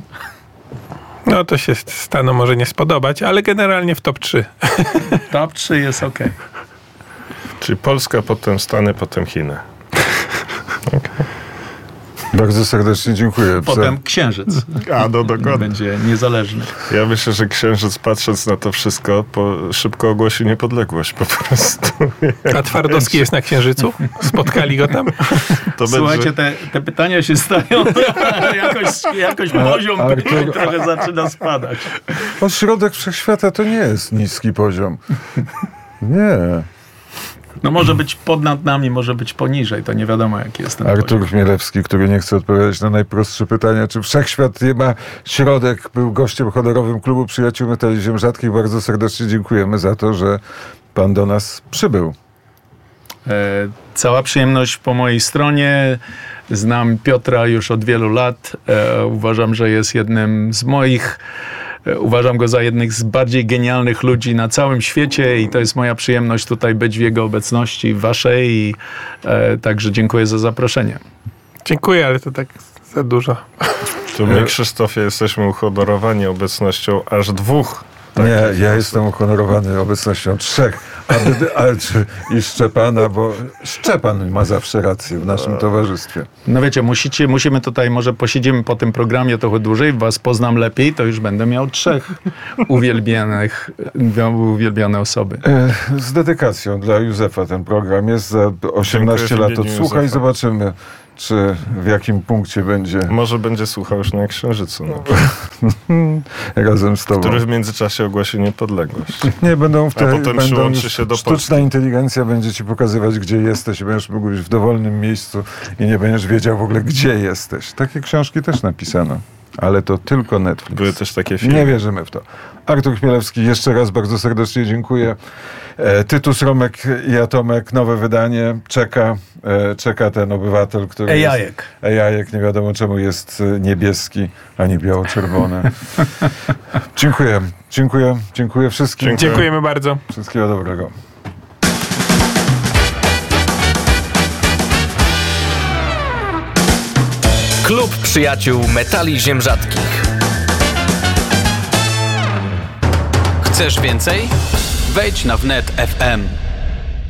[SPEAKER 3] No to się Stanom może nie spodobać, ale generalnie w top 3.
[SPEAKER 1] Top 3 jest okej.
[SPEAKER 2] Czyli Polska, potem Stany, potem Chiny.
[SPEAKER 4] Okay. Bardzo serdecznie dziękuję.
[SPEAKER 1] Potem Księżyc.
[SPEAKER 2] Dokładnie.
[SPEAKER 1] Będzie niezależny.
[SPEAKER 2] Ja myślę, że Księżyc, patrząc na to wszystko, szybko ogłosi niepodległość po prostu.
[SPEAKER 3] A Twardowski jest na Księżycu? Spotkali go tam?
[SPEAKER 1] Słuchajcie, te pytania się stają jakoś poziom trochę zaczyna spadać.
[SPEAKER 4] Środek wszechświata to nie jest niski poziom. Nie.
[SPEAKER 1] No może być nad nami, może być poniżej, to nie wiadomo jaki jest ten
[SPEAKER 4] Artur Chmielewski, który nie chce odpowiadać na najprostsze pytania, czy wszechświat nie ma środek, był gościem honorowym Klubu Przyjaciół Metali Ziem Rzadkich. Bardzo serdecznie dziękujemy za to, że pan do nas przybył.
[SPEAKER 1] Cała przyjemność po mojej stronie. Znam Piotra już od wielu lat. Uważam, że jest uważam go za jednych z bardziej genialnych ludzi na całym świecie i to jest moja przyjemność tutaj być w jego obecności, waszej i także dziękuję za zaproszenie.
[SPEAKER 3] Dziękuję, ale to tak za dużo.
[SPEAKER 2] Tu my, Krzysztofie, jesteśmy uhonorowani obecnością aż 2
[SPEAKER 4] Nie, ja jestem uhonorowany obecnością 3 i Szczepana, bo Szczepan ma zawsze rację w naszym towarzystwie.
[SPEAKER 1] No wiecie, musimy tutaj, może posiedzimy po tym programie trochę dłużej, was poznam lepiej, to już będę miał 3 uwielbione osoby.
[SPEAKER 4] Z dedykacją dla Józefa ten program jest za 18 lat. Odsłuchaj, zobaczymy, czy w jakim punkcie będzie.
[SPEAKER 2] Może będzie słuchał już na Księżycu. No.
[SPEAKER 4] Razem z tobą.
[SPEAKER 2] Który w międzyczasie ogłosi niepodległość.
[SPEAKER 4] Nie, będą sztuczna inteligencja będzie ci pokazywać, gdzie jesteś i będziesz mógł być w dowolnym miejscu i nie będziesz wiedział w ogóle, gdzie jesteś. Takie książki też napisano. Ale to tylko Netflix.
[SPEAKER 2] Były też takie filmy.
[SPEAKER 4] Nie wierzymy w to. Artur Chmielewski, jeszcze raz bardzo serdecznie dziękuję. Tytus, Romek i Atomek, nowe wydanie. Czeka ten obywatel, który Ejajek, nie wiadomo czemu jest niebieski, a nie biało-czerwony. Dziękuję wszystkim.
[SPEAKER 3] Dziękujemy bardzo.
[SPEAKER 4] Wszystkiego dobrego.
[SPEAKER 5] Klub Przyjaciół Metali Ziem Rzadkich.
[SPEAKER 6] Chcesz więcej? Wejdź na wnet FM.